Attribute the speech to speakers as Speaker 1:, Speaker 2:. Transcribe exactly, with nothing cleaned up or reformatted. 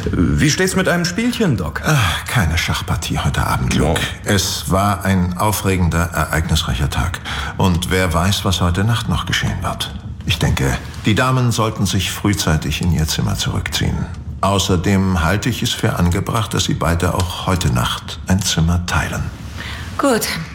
Speaker 1: Wie steht's mit einem Spielchen, Doc?
Speaker 2: Ach, keine Schachpartie heute Abend, Luke. No. Es war ein aufregender, ereignisreicher Tag. Und wer weiß, was heute Nacht noch geschehen wird. Ich denke, die Damen sollten sich frühzeitig in ihr Zimmer zurückziehen. Außerdem halte ich es für angebracht, dass sie beide auch heute Nacht ein Zimmer teilen.
Speaker 3: Gut,